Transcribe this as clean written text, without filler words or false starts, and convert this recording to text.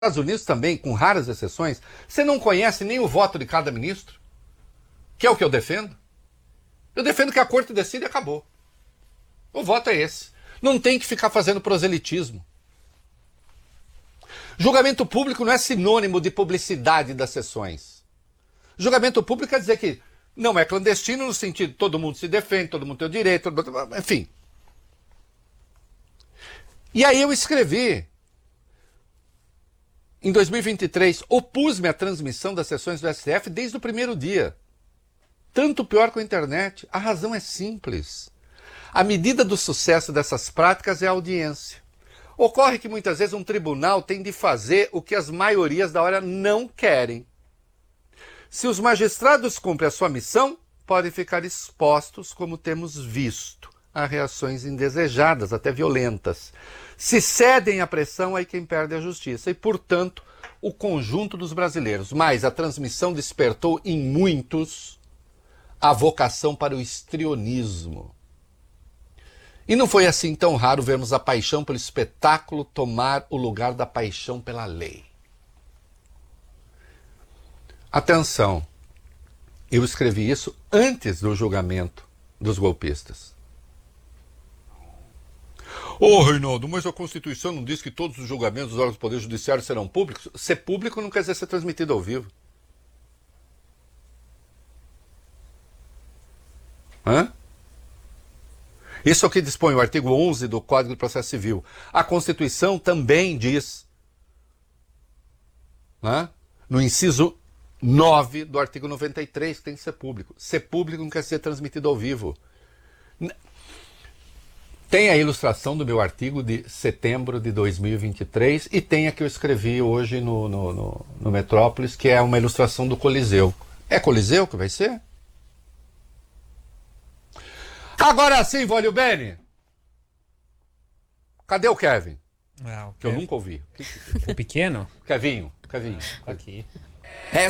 Estados Unidos também, com raras exceções, você não conhece nem o voto de cada ministro, que é o que eu defendo. Eu defendo que a corte decide e acabou. O voto é esse. Não tem que ficar fazendo proselitismo. Julgamento público não é sinônimo de publicidade das sessões. Julgamento público quer dizer que não é clandestino no sentido de todo mundo se defende, todo mundo tem o direito, enfim. E aí eu escrevi, em 2023, opus-me à transmissão das sessões do STF desde o primeiro dia. Tanto pior com a internet. A razão é simples. A medida do sucesso dessas práticas é a audiência. Ocorre que muitas vezes um tribunal tem de fazer o que as maiorias da hora não querem. Se os magistrados cumprem a sua missão, podem ficar expostos, como temos visto, a reações indesejadas, até violentas. Se cedem à pressão, aí quem perde é a justiça. E, portanto, o conjunto dos brasileiros. Mas a transmissão despertou em muitos a vocação para o histrionismo. E não foi assim tão raro vermos a paixão pelo espetáculo tomar o lugar da paixão pela lei. Atenção, eu escrevi isso antes do julgamento dos golpistas. Reinaldo, mas a Constituição não diz que todos os julgamentos dos órgãos do Poder Judiciário serão públicos? Ser público não quer dizer ser transmitido ao vivo. Isso é o que dispõe o artigo 11 do Código de Processo Civil. A Constituição também diz, no inciso 9 do artigo 93, que tem que ser público. Ser público não quer ser transmitido ao vivo. Tem a ilustração do meu artigo de setembro de 2023 e tem a que eu escrevi hoje no Metrópolis, que é uma ilustração do Coliseu. É Coliseu que vai ser? Agora sim, Vólio Bene. Cadê o Kevin? Ah, o que eu nunca ouvi. O pequeno? Kevinho. Aqui. É